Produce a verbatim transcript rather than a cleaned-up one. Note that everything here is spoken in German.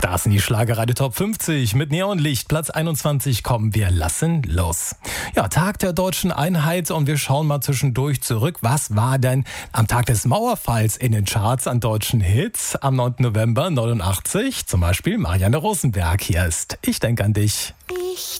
Da sind die Schlagerradio Top fünfzig mit Neonlicht. Platz einundzwanzig kommen wir lassen los. Ja, Tag der deutschen Einheit und wir schauen mal zwischendurch zurück. Was war denn am Tag des Mauerfalls in den Charts an deutschen Hits am neunten November neunundachtzig? Zum Beispiel Marianne Rosenberg. Hier ist Ich denk an dich. Ich